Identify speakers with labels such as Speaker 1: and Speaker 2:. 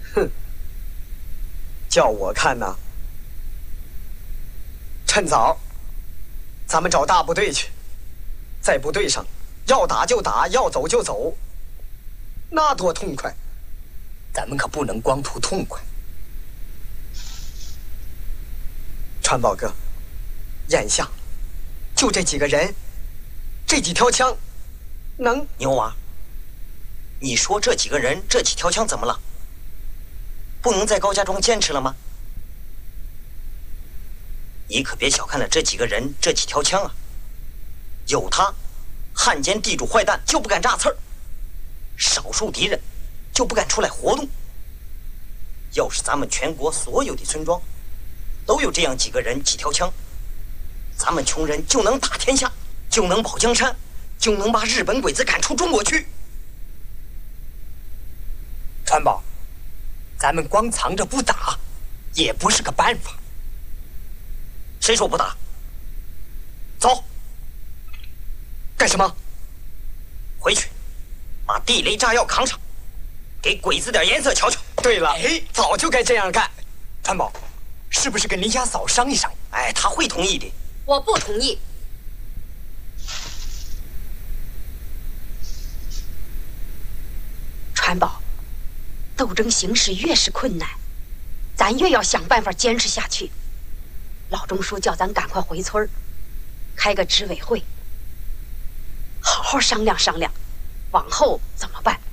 Speaker 1: 哼，叫我看呐，趁早，咱们找大部队去，在部队上要打就打，要走就走，那多痛快！
Speaker 2: 咱们可不能光图痛快。
Speaker 1: 川宝哥，眼下就这几个人，这几条枪，能？
Speaker 2: 牛娃，你说这几个人，这几条枪怎么了？不能在高家庄坚持了吗？你可别小看了这几个人，这几条枪啊！有他，汉奸地主坏蛋就不敢炸刺儿，少数敌人就不敢出来活动。要是咱们全国所有的村庄都有这样几个人几条枪，咱们穷人就能打天下，就能保江山，就能把日本鬼子赶出中国去。
Speaker 3: 川宝，咱们光藏着不打，也不是个办法。
Speaker 2: 谁说不打？走。
Speaker 1: 干什么？
Speaker 2: 回去，把地雷炸药扛上，给鬼子点颜色瞧瞧。
Speaker 1: 对了，早就该这样干。
Speaker 3: 川宝，是不是跟林家嫂商议商议？
Speaker 2: 哎，他会同意的。
Speaker 4: 我不同意。川宝，斗争形势越是困难，咱越要想办法坚持下去。老钟叔叫咱赶快回村儿，开个执委会，好好商量商量，往后怎么办。